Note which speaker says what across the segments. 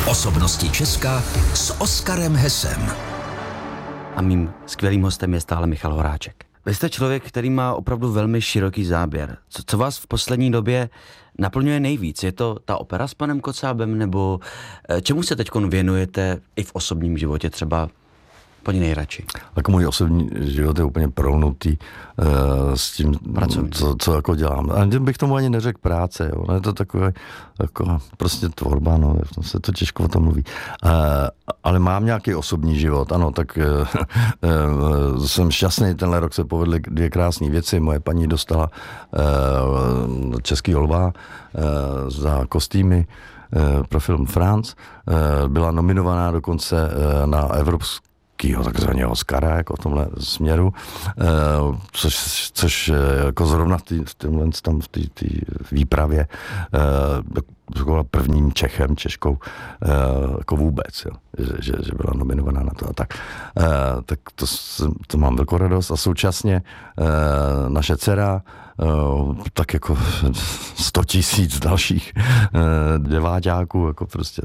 Speaker 1: Osobnosti Česka s Oskarem Hesem.
Speaker 2: A mým skvělým hostem je stále Michal Horáček. Vy jste člověk, který má opravdu velmi široký záběr. Co vás v poslední době naplňuje nejvíc? Je to ta opera s panem Kocábem, nebo čemu se teď věnujete i v osobním životě třeba úplně nejradši?
Speaker 3: Tak můj osobní život je úplně prolnutý s tím, co jako dělám. A bych tomu ani neřekl práce, jo. Je to takové jako prostě tvorba, no, se to těžko o tom mluví. Ale mám nějaký osobní život, ano, tak jsem šťastný, tenhle rok se povedly 2 krásné věci. Moje paní dostala Českýho lva za kostýmy pro film France. Byla nominovaná dokonce na evropský takzvaného Oscara, jako v tomhle směru, což jako zrovna v té výpravě byla prvním Čechem, Češkou, jako vůbec, jo, že byla nominovaná na to a tak. Tak to mám velkou radost a současně naše dcera, tak jako 100 000 dalších deváťáků, jako prostě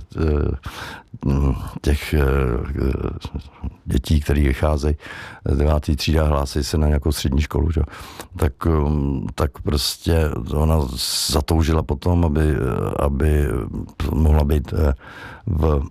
Speaker 3: těch dětí, který vycházejí z 9. třídy a hlásí se na nějakou střední školu, že? Tak prostě ona zatoužila potom, aby mohla být v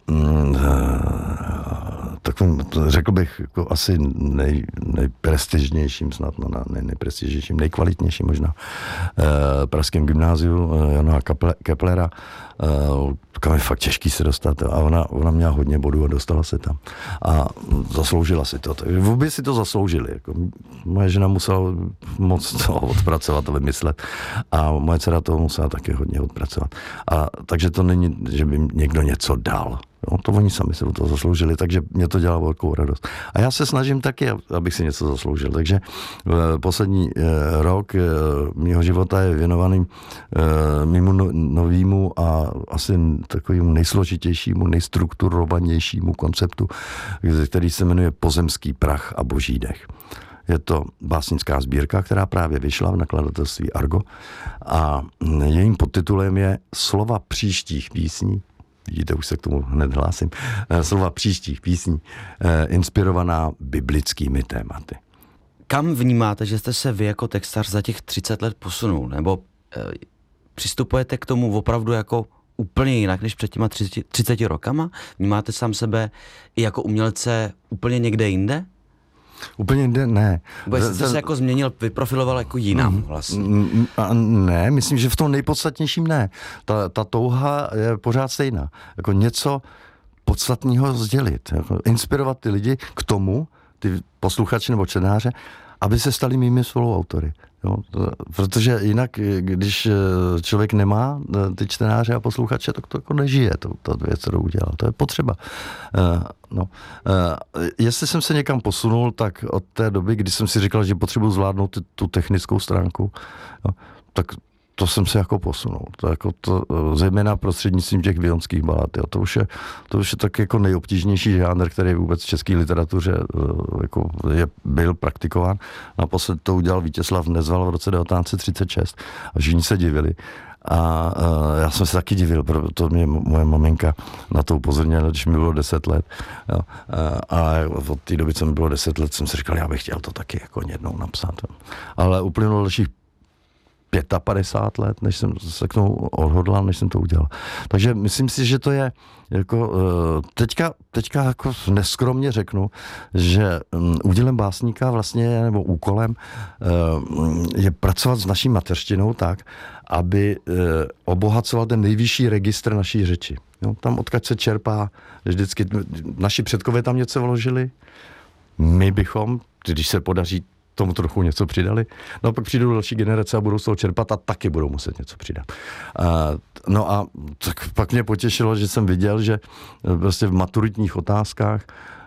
Speaker 3: takovým, řekl bych, jako asi nejprestižnějším, snad nejprestižnějším, nejkvalitnějším možná pražském gymnáziu Jana Keplera, kam je fakt těžký se dostat a ona měla hodně bodů a dostala se tam a zasloužila si to. Takže vůbec si to zasloužili. Jako, moje žena musela moc toho odpracovat a vymyslet a moje dcera toho musela taky hodně odpracovat. A takže to není, že by někdo něco dal. Jo, to oni sami se to zasloužili, takže mě to dělá velkou radost. A já se snažím taky, abych si něco zasloužil. Takže poslední rok mýho života je věnovaný mému novému a asi takovému nejsložitějšímu, nejstrukturovanějšímu konceptu, který se jmenuje Pozemský prach a boží dech. Je to básnická sbírka, která právě vyšla v nakladatelství Argo a jejím podtitulem je Slova příštích písní. Vidíte, už se k tomu hned hlásím. Slova příštích písní, inspirovaná biblickými tématy.
Speaker 2: Kam vnímáte, že jste se vy jako textař za těch 30 let posunul? Nebo přistupujete k tomu opravdu jako úplně jinak, než před těma 30 rokama? Vnímáte sám sebe i jako umělce úplně někde jinde?
Speaker 3: Úplně jinde ne.
Speaker 2: Bo jste se jako změnil, vyprofiloval jako jinam vlastně.
Speaker 3: Ne, myslím, že v tom nejpodstatnějším ne. Ta touha je pořád stejná. Jako něco podstatného sdělit. Jako inspirovat ty lidi k tomu, ty posluchači nebo čtenáře, aby se stali mými spoluautory. Jo, protože jinak, když člověk nemá ty čtenáře a posluchače, tak to jako nežije, ta věc, kterou udělal. To je potřeba. Jestli jsem se někam posunul, tak od té doby, kdy jsem si říkal, že potřebuji zvládnout tu technickou stránku, tak to jsem se jako posunul. To zejména prostřednictvím těch vionských balad. To už je tak jako nejobtížnější žánr, který vůbec v české literatuře jako byl praktikován. Naposled to udělal Vítězslav Nezval v roce 1936 a všichni se divili. A já jsem se taky divil, protože mě moje maminka na to upozornila, když mi bylo 10 let. Jo. A od té doby, co mi bylo 10 let, jsem si říkal, já bych chtěl to taky jako jednou napsat. Jo. Ale uplynulo dalších 55 let, než jsem se k tomu odhodlal, než jsem to udělal. Takže myslím si, že to je jako teďka jako neskromně řeknu, že údělem básníka vlastně nebo úkolem je pracovat s naší mateřštinou tak, aby obohacoval ten nejvyšší registr naší řeči. Jo, tam odkud se čerpá, vždycky naši předkové tam něco vložili, my bychom, když se podaří tomu trochu něco přidali. No a pak přijdou další generace a budou z toho čerpat a taky budou muset něco přidat. No a tak pak mě potěšilo, že jsem viděl, že prostě v maturitních otázkách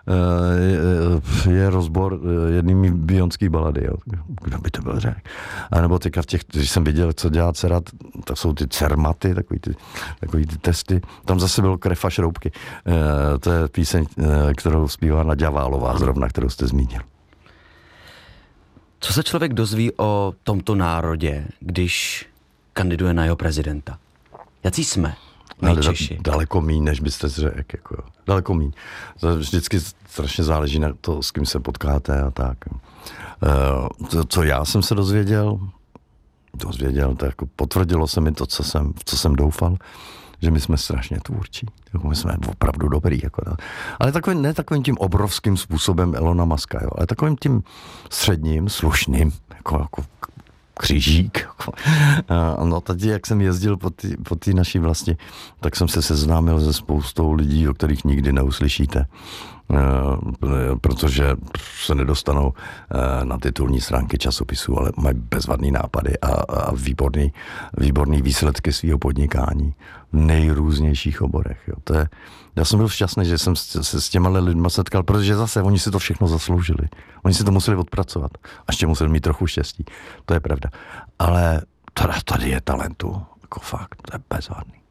Speaker 3: je rozbor jednými bionský balady. Jo. Kdo by to byl řekl? A nebo teďka když jsem viděl, co dělá dcera, tak jsou ty cermaty, takový ty testy. Tam zase bylo Krev a šroubky. To je píseň, kterou zpívá Naďa Válová zrovna, kterou jste zmínil.
Speaker 2: Co se člověk dozví o tomto národě, když kandiduje na jeho prezidenta? Jací jsme? nejčeši?
Speaker 3: Daleko míň, než byste řekl. Jako, daleko míň. To vždycky strašně záleží na to, s kým se potkáte a tak. Co já jsem se dozvěděl, to jako potvrdilo se mi to, co jsem doufal, že my jsme strašně tvůrčí. Jako my jsme opravdu dobrý. Jako, ale ne takovým tím obrovským způsobem Elona Muska, jo, ale takovým tím středním, slušným, jako křížík. No teď, jak jsem jezdil po té naší vlasti, tak jsem se seznámil se spoustou lidí, o kterých nikdy neuslyšíte, protože se nedostanou na titulní stránky časopisů, ale mají bezvadný nápady a výborný výsledky svého podnikání v nejrůznějších oborech. Jo. Já jsem byl šťastný, že jsem se s těma lidma setkal, protože zase oni si to všechno zasloužili. Oni si to museli odpracovat. A ještě museli mít trochu štěstí. To je pravda. Ale tady je talentu. Jako fakt, to je bezvadný.